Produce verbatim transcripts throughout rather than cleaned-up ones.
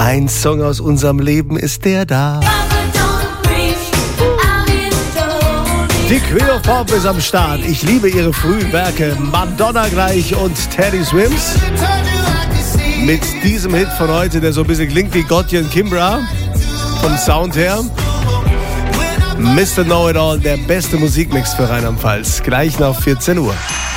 Ein Song aus unserem Leben ist der da. Die Queen of Pop ist am Start. Ich liebe ihre frühen Werke. Madonna gleich und Teddy Swims. Mit diesem Hit von heute, der so ein bisschen klingt wie Gotye und Kimbra. Vom Sound her. Mister Know-It-All, der beste Musikmix für Rheinland-Pfalz. Gleich nach vierzehn Uhr.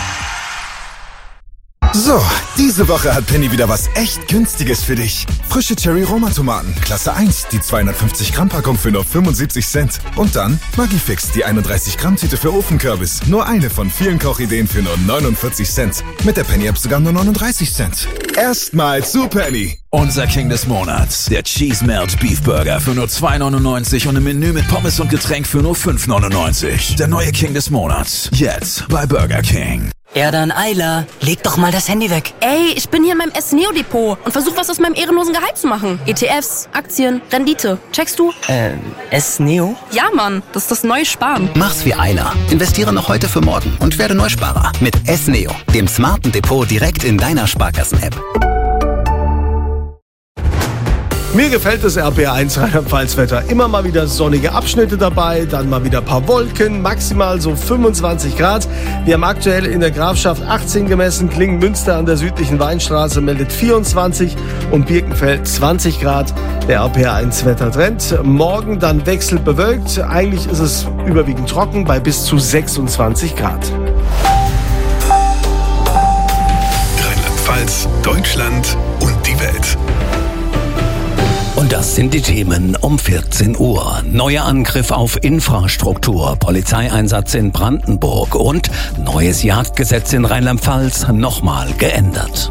So, diese Woche hat Penny wieder was echt Günstiges für dich. Frische Cherry-Roma-Tomaten, Klasse eins, die zweihundertfünfzig Gramm Packung für nur fünfundsiebzig Cent. Und dann Maggi-Fix, die einunddreißig Gramm Tüte für Ofenkürbis. Nur eine von vielen Kochideen für nur neunundvierzig Cent. Mit der Penny-App sogar nur neununddreißig Cent. Erstmal zu Penny. Unser King des Monats, der Cheese Melt Beef Burger für nur zwei neunundneunzig und ein Menü mit Pommes und Getränk für nur fünf neunundneunzig. Der neue King des Monats, jetzt bei Burger King. Ja dann, Ayla, leg doch mal das Handy weg. Ey, ich bin hier in meinem S-Neo-Depot und versuch was aus meinem ehrenlosen Gehalt zu machen. E T Fs, Aktien, Rendite. Checkst du? Ähm, S-Neo? Ja, Mann, das ist das neue Sparen. Mach's wie Ayla. Investiere noch heute für morgen und werde Neusparer mit S-Neo, dem smarten Depot direkt in deiner Sparkassen-App. Mir gefällt das R P R eins Rheinland-Pfalz-Wetter. Immer mal wieder sonnige Abschnitte dabei, dann mal wieder ein paar Wolken, maximal so fünfundzwanzig Grad. Wir haben aktuell in der Grafschaft achtzehn gemessen, Klingen-Münster an der südlichen Weinstraße meldet vierundzwanzig und Birkenfeld zwanzig Grad. Der R P R eins Wettertrend. Morgen dann wechselnd bewölkt. Eigentlich ist es überwiegend trocken bei bis zu sechsundzwanzig Grad. Rheinland-Pfalz, Deutschland und die Welt. Und das sind die Themen um vierzehn Uhr. Neuer Angriff auf Infrastruktur, Polizeieinsatz in Brandenburg und neues Jagdgesetz in Rheinland-Pfalz nochmal geändert.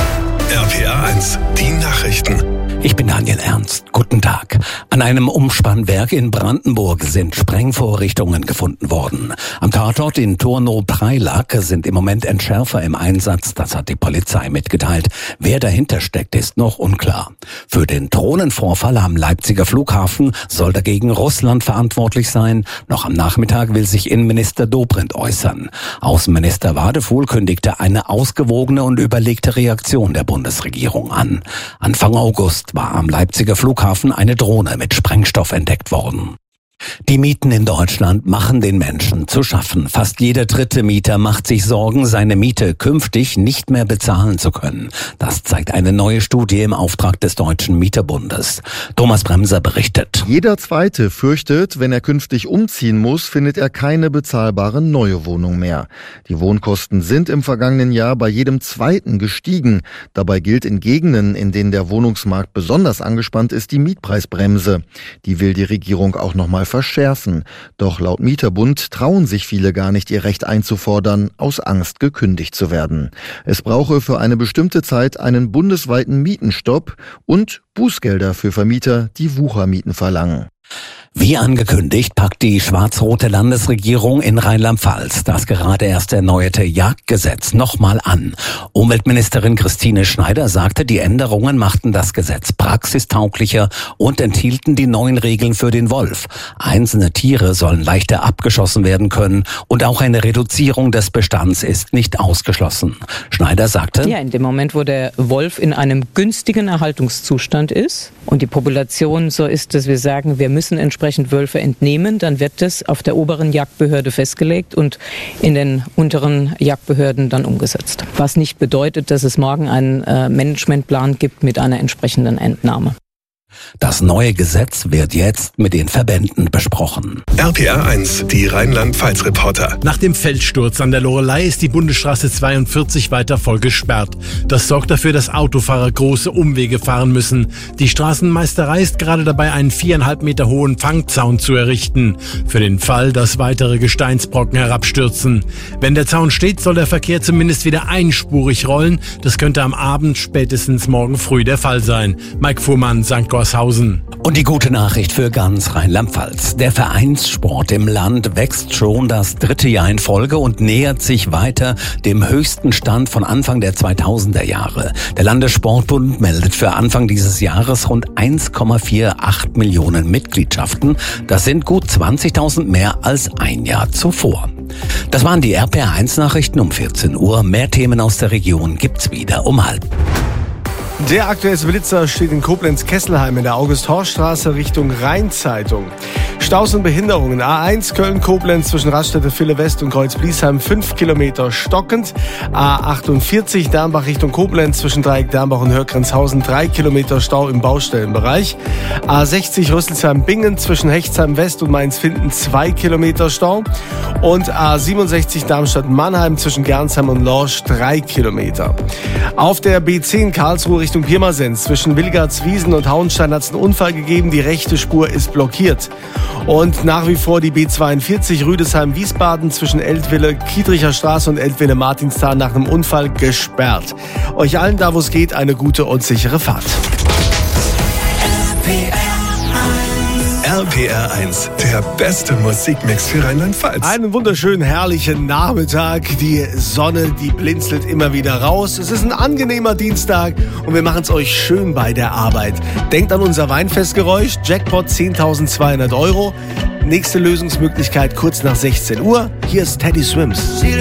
R P R eins, die Nachrichten. Ich bin Daniel Ernst. Guten Tag. An einem Umspannwerk in Brandenburg sind Sprengvorrichtungen gefunden worden. Am Tatort in Turnow-Preilack sind im Moment Entschärfer im Einsatz. Das hat die Polizei mitgeteilt. Wer dahinter steckt, ist noch unklar. Für den Drohnenvorfall am Leipziger Flughafen soll dagegen Russland verantwortlich sein. Noch am Nachmittag will sich Innenminister Dobrindt äußern. Außenminister Wadefuhl kündigte eine ausgewogene und überlegte Reaktion der Bundesregierung an. Anfang August war am Leipziger Flughafen eine Drohne mit Sprengstoff entdeckt worden. Die Mieten in Deutschland machen den Menschen zu schaffen. Fast jeder dritte Mieter macht sich Sorgen, seine Miete künftig nicht mehr bezahlen zu können. Das zeigt eine neue Studie im Auftrag des Deutschen Mieterbundes. Thomas Bremser berichtet. Jeder Zweite fürchtet, wenn er künftig umziehen muss, findet er keine bezahlbare neue Wohnung mehr. Die Wohnkosten sind im vergangenen Jahr bei jedem Zweiten gestiegen. Dabei gilt in Gegenden, in denen der Wohnungsmarkt besonders angespannt ist, die Mietpreisbremse. Die will die Regierung auch noch mal verschärfen. Doch laut Mieterbund trauen sich viele gar nicht, ihr Recht einzufordern, aus Angst gekündigt zu werden. Es brauche für eine bestimmte Zeit einen bundesweiten Mietenstopp und Bußgelder für Vermieter, die Wuchermieten verlangen. Wie angekündigt, packt die schwarz-rote Landesregierung in Rheinland-Pfalz das gerade erst erneuerte Jagdgesetz nochmal an. Umweltministerin Christine Schneider sagte, die Änderungen machten das Gesetz praxistauglicher und enthielten die neuen Regeln für den Wolf. Einzelne Tiere sollen leichter abgeschossen werden können und auch eine Reduzierung des Bestands ist nicht ausgeschlossen. Schneider sagte, ja, in dem Moment, wo der Wolf in einem günstigen Erhaltungszustand ist und die Population so ist, dass wir sagen, wir müssen entsprechend Wölfe entnehmen, dann wird das auf der oberen Jagdbehörde festgelegt und in den unteren Jagdbehörden dann umgesetzt. Was nicht bedeutet, dass es morgen einen äh, Managementplan gibt mit einer entsprechenden Entnahme. Das neue Gesetz wird jetzt mit den Verbänden besprochen. R P R eins, die Rheinland-Pfalz-Reporter. Nach dem Felssturz an der Loreley ist die Bundesstraße zweiundvierzig weiter voll gesperrt. Das sorgt dafür, dass Autofahrer große Umwege fahren müssen. Die Straßenmeisterei ist gerade dabei, einen viereinhalb Meter hohen Fangzaun zu errichten. Für den Fall, dass weitere Gesteinsbrocken herabstürzen. Wenn der Zaun steht, soll der Verkehr zumindest wieder einspurig rollen. Das könnte am Abend, spätestens morgen früh der Fall sein. Mike Fuhrmann, Sankt Gorshausen. Und die gute Nachricht für ganz Rheinland-Pfalz. Der Vereinssport im Land wächst schon das dritte Jahr in Folge und nähert sich weiter dem höchsten Stand von Anfang der zweitausender Jahre. Der Landessportbund meldet für Anfang dieses Jahres rund eins Komma achtundvierzig Millionen Mitgliedschaften. Das sind gut zwanzigtausend mehr als ein Jahr zuvor. Das waren die R P R eins Nachrichten um vierzehn Uhr. Mehr Themen aus der Region gibt's wieder um halb. Der aktuelle Blitzer steht in Koblenz-Kesselheim in der August-Horst-Straße Richtung Rheinzeitung. Staus und Behinderungen. A eins Köln-Koblenz zwischen Raststätte-Ville-West und Kreuz-Bliesheim fünf Kilometer stockend. A achtundvierzig Dernbach Richtung Koblenz zwischen Dreieck Dernbach und Hörgrenzhausen drei Kilometer Stau im Baustellenbereich. A sechzig Rüsselsheim-Bingen zwischen Hechtsheim-West und Mainz-Finden zwei Kilometer Stau. Und A siebenundsechzig Darmstadt-Mannheim zwischen Gernsheim und Lorsch drei Kilometer. Auf der B zehn Karlsruhe Richtung Pirmasens zwischen Wilgartswiesen und Hauenstein hat es einen Unfall gegeben. Die rechte Spur ist blockiert. Und nach wie vor die B zweiundvierzig Rüdesheim-Wiesbaden zwischen Eltville, Kiedricher Straße und Eltville-Martinsthal nach einem Unfall gesperrt. Euch allen da, wo es geht, eine gute und sichere Fahrt. R P R eins, der beste Musikmix für Rheinland-Pfalz. Einen wunderschönen, herrlichen Nachmittag. Die Sonne, die blinzelt immer wieder raus. Es ist ein angenehmer Dienstag und wir machen es euch schön bei der Arbeit. Denkt an unser Weinfestgeräusch. Jackpot zehntausendzweihundert Euro. Nächste Lösungsmöglichkeit kurz nach sechzehn Uhr. Hier ist Teddy Swims.